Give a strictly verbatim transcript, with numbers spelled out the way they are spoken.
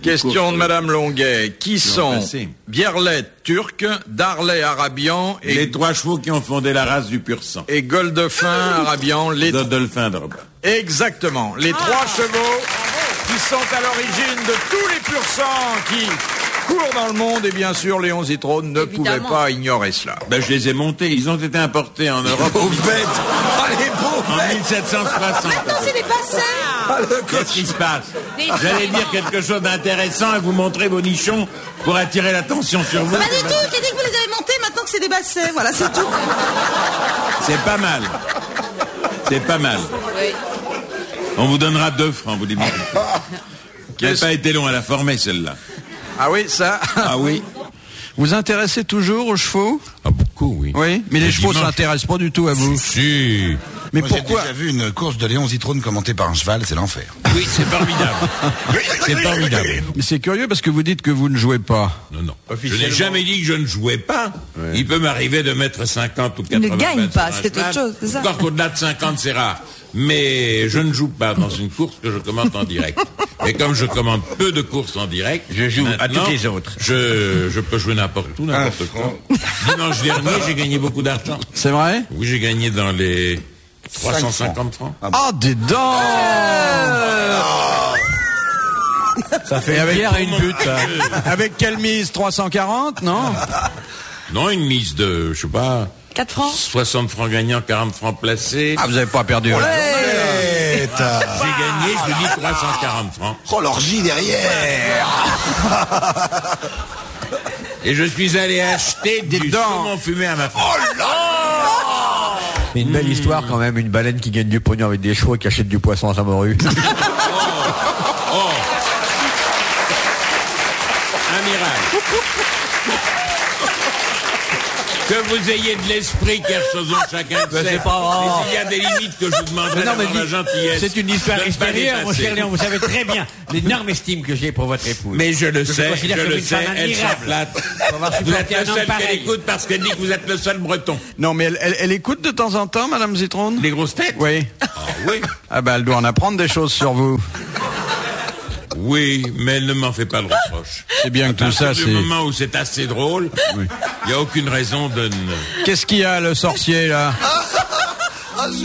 Question de Madame Longuet. Qui sont Bierlet turc, Darley arabian et... Les trois chevaux qui ont fondé la race du pur sang. Et Goldefin arabian. Les... Godolphin d'Orbe. Exactement. Les ah, trois chevaux qui sont à l'origine de tous les pur sang qui courent dans le monde. Et bien sûr, Léon Zitrone ne Évidemment. pouvait pas ignorer cela. Ben, je les ai montés. Ils ont été importés en Europe. Aux bêtes. Ah, les beaux en mille sept cent soixante. Maintenant, c'est des bassins. Ah, Qu'est-ce qui se passe? J'allais dire quelque chose d'intéressant et vous montrer vos nichons pour attirer l'attention sur vous. Pas du tout, j'ai dit que vous les avez montés, maintenant que c'est des bassins, voilà, c'est tout. C'est pas mal. C'est pas mal. Oui. On vous donnera deux francs, vous dites. Qui n'a pas été long à la former, celle-là. Ah oui, ça. Ah oui. Vous intéressez toujours aux chevaux? Ah, beaucoup, oui. Oui, mais les chevaux ne s'intéressent pas du tout à vous. Si. Mais Moi, pourquoi? J'ai déjà vu une course de Léon Zitrone commentée par un cheval, c'est l'enfer. Oui, c'est formidable. C'est formidable. Mais c'est curieux parce que vous dites que vous ne jouez pas. Non, non. Je n'ai jamais dit que je ne jouais pas. Ouais. Il peut m'arriver de mettre cinquante ou quatre-vingts. Il ne gagne pas, c'est autre chose, c'est ça. Encore qu'au-delà de cinquante, c'est rare. Mais je ne joue pas dans une course que je commente en direct. Et comme je commande peu de courses en direct, je joue à toutes les autres. Je, je peux jouer n'importe où, n'importe quoi. Dimanche dernier, j'ai gagné beaucoup d'argent. C'est vrai? Oui, j'ai gagné dans les trois cent cinquante francs. Ah, oh, des dents! Euh... Ça fait avec et une butte. Avec quelle mise? trois cent quarante, non? Non, une mise de, je sais pas. quatre francs? soixante francs gagnants, quarante francs placés. Ah, vous n'avez pas perdu. Ouais, j'ai gagné, je dis trois cent quarante francs. Oh, l'orgie derrière. Et je suis allé acheter des du saumon fumé à ma femme. Oh là. C'est une belle mmh. histoire quand même, une baleine qui gagne du pognon avec des chevaux et qui achète du poisson à sa morue. Oh. Oh. Un miracle. Que vous ayez de l'esprit, Kersozon, chacun de sait. C'est pas vrai. Il y a des limites que je vous demanderai dans la gentillesse. C'est une histoire extérieure, mon cher Léon. Vous savez très bien l'énorme estime que j'ai pour votre épouse. Mais je le je sais, je le sais, elle s'afflatte. Vous êtes le seul qu'elle écoute parce qu'elle dit que vous êtes le seul breton. Non, mais elle, elle, elle écoute de temps en temps, Madame Zitrone? Les grosses têtes? Oui. Ah oui. Ah ben, elle doit en apprendre des choses sur vous. Oui, mais elle ne m'en fait pas le reproche. C'est bien que tout ça, c'est... Du moment où c'est assez drôle, il oui. n'y a aucune raison de ne... Qu'est-ce qu'il y a, le sorcier, là?